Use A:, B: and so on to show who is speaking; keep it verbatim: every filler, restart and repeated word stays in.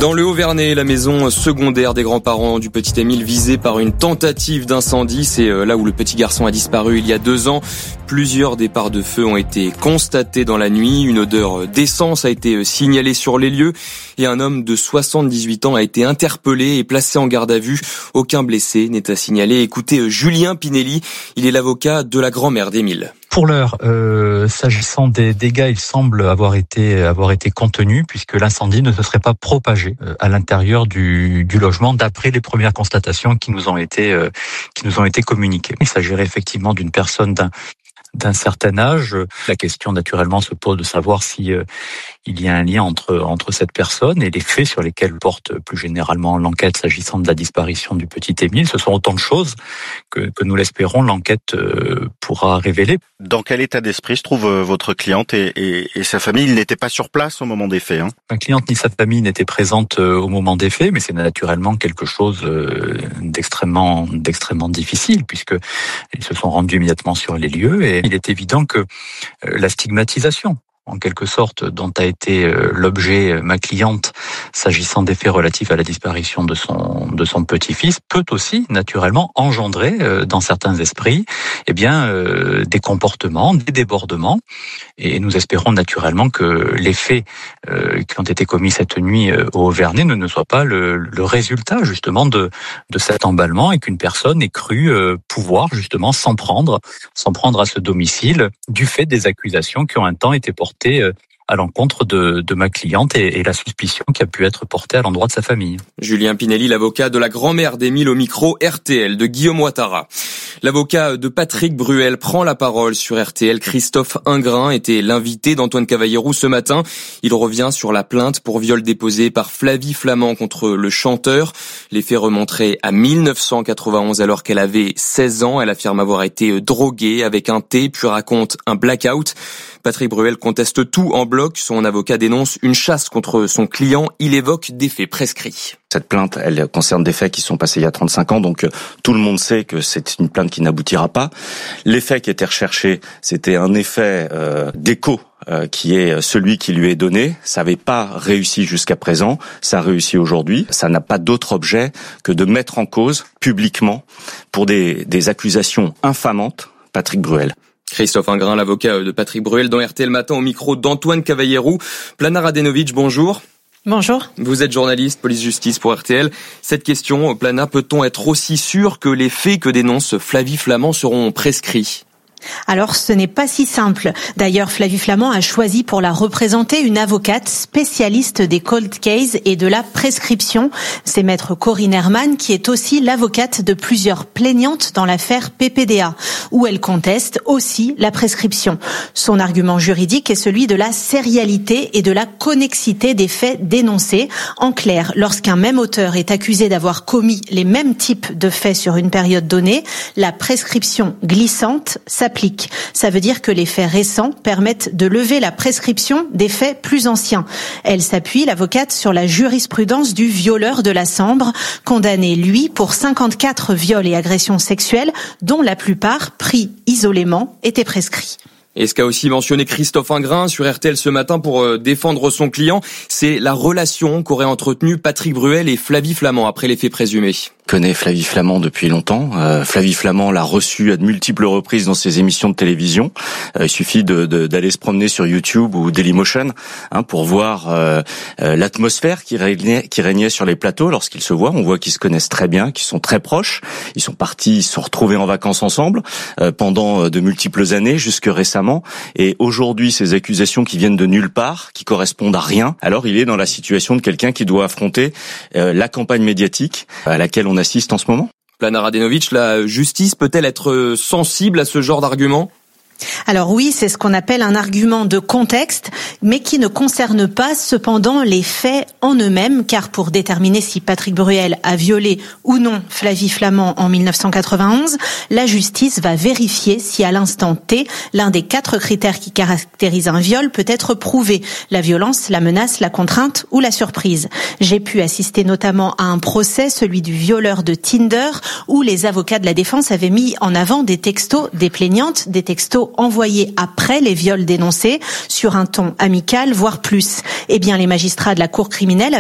A: Dans le Haut-Vernay, la maison secondaire des grands-parents du petit Émile visée par une tentative d'incendie. C'est là où le petit garçon a disparu il y a deux ans. Plusieurs départs de feu ont été constatés dans la nuit. Une odeur d'essence a été signalée sur les lieux et un homme de soixante-dix-huit ans a été interpellé et placé en garde à vue. Aucun blessé n'est à signaler. Écoutez Julien Pinelli, il est l'avocat de la grand-mère d'Émile.
B: Pour l'heure, euh, s'agissant des dégâts, il semble avoir été avoir été contenu puisque l'incendie ne se serait pas propagé euh, à l'intérieur du, du logement, d'après les premières constatations qui nous ont été euh, qui nous ont été communiquées. Il s'agirait effectivement d'une personne d'un d'un certain âge. La question naturellement se pose de savoir si euh, il y a un lien entre entre cette personne et les faits sur lesquels porte plus généralement l'enquête s'agissant de la disparition du petit Émile. Ce sont autant de choses que, que nous l'espérons l'enquête euh, pourra révéler.
C: Dans quel état d'esprit se trouve votre cliente et, et, et sa famille? Il n'était pas sur place au moment des faits. Hein.
B: Ma cliente ni sa famille n'étaient présentes euh, au moment des faits, mais c'est naturellement quelque chose euh, d'extrêmement d'extrêmement difficile puisque ils se sont rendus immédiatement sur les lieux et il est évident que euh, la stigmatisation, en quelque sorte, dont a été l'objet ma cliente s'agissant des faits relatifs à la disparition de son de son petit-fils, peut aussi naturellement engendrer dans certains esprits eh bien euh, des comportements, des débordements, et nous espérons naturellement que les faits euh, qui ont été commis cette nuit euh, au Haut-Vernay ne, ne soient pas le, le résultat justement de de cet emballement et qu'une personne ait cru euh, pouvoir justement s'en prendre s'en prendre à ce domicile du fait des accusations qui ont un temps été portées à l'encontre de, de ma cliente et, et la suspicion qui a pu être portée à l'endroit de sa famille.
A: Julien Pinelli, l'avocat de la grand-mère d'Émile au micro R T L de Guillaume Ouattara. L'avocat de Patrick Bruel prend la parole sur R T L. Christophe Ingrain était l'invité d'Antoine Cavallero ce matin. Il revient sur la plainte pour viol déposée par Flavie Flament contre le chanteur. Les faits remonteraient à mille neuf cent quatre-vingt-onze alors qu'elle avait seize ans. Elle affirme avoir été droguée avec un thé puis raconte un blackout. Patrick Bruel conteste tout en bloc. Son avocat dénonce une chasse contre son client. Il évoque des faits prescrits.
D: Cette plainte, elle concerne des faits qui sont passés il y a trente-cinq ans, donc tout le monde sait que c'est une plainte qui n'aboutira pas. L'effet qui était recherché, c'était un effet euh, d'écho euh, qui est celui qui lui est donné. Ça n'avait pas réussi jusqu'à présent, ça a réussi aujourd'hui. Ça n'a pas d'autre objet que de mettre en cause publiquement, pour des, des accusations infamantes, Patrick Bruel.
A: Christophe Ingrain, l'avocat de Patrick Bruel, dans R T L Matin au micro d'Antoine Cavallero. Plana Radenovic, bonjour.
E: Bonjour.
A: Vous êtes journaliste, police-justice pour R T L. Cette question, Plana, peut-on être aussi sûr que les faits que dénonce Flavie Flament seront prescrits ?
E: Alors, ce n'est pas si simple. D'ailleurs, Flavie Flament a choisi pour la représenter une avocate spécialiste des cold cases et de la prescription. C'est maître Corinne Herman, qui est aussi l'avocate de plusieurs plaignantes dans l'affaire P P D A, où elle conteste aussi la prescription. Son argument juridique est celui de la sérialité et de la connexité des faits dénoncés. En clair, lorsqu'un même auteur est accusé d'avoir commis les mêmes types de faits sur une période donnée, la prescription glissante s'applique. Ça veut dire que les faits récents permettent de lever la prescription des faits plus anciens. Elle s'appuie, l'avocate, sur la jurisprudence du violeur de la Sambre, condamné, lui, pour cinquante-quatre viols et agressions sexuelles, dont la plupart, pris isolément, étaient prescrits.
A: Et ce qu'a aussi mentionné Christophe Ingrain sur R T L ce matin pour défendre son client, c'est la relation qu'auraient entretenue Patrick Bruel et Flavie Flament après les faits présumés.
D: Connaît Flavie Flament depuis longtemps. Euh, Flavie Flament l'a reçu à de multiples reprises dans ses émissions de télévision. Euh, il suffit de, de, d'aller se promener sur YouTube ou Dailymotion hein, pour voir euh, euh, l'atmosphère qui régnait, qui régnait sur les plateaux lorsqu'ils se voient. On voit qu'ils se connaissent très bien, qu'ils sont très proches. Ils sont partis, ils se sont retrouvés en vacances ensemble euh, pendant de multiples années, jusque récemment. Et aujourd'hui, ces accusations qui viennent de nulle part, qui correspondent à rien, alors il est dans la situation de quelqu'un qui doit affronter euh, la campagne médiatique à laquelle on assiste en ce moment.
A: Plana Radenovic, la justice peut-elle être sensible à ce genre d'argument ?
E: Alors oui, c'est ce qu'on appelle un argument de contexte, mais qui ne concerne pas cependant les faits en eux-mêmes, car pour déterminer si Patrick Bruel a violé ou non Flavie Flament en mille neuf cent quatre-vingt-onze, la justice va vérifier si à l'instant T, l'un des quatre critères qui caractérisent un viol peut être prouvé: la violence, la menace, la contrainte ou la surprise. J'ai pu assister notamment à un procès, celui du violeur de Tinder, où les avocats de la défense avaient mis en avant des textos des plaignantes, des textos envoyés après les viols dénoncés sur un ton amical, voire plus. Eh bien, les magistrats de la cour criminelle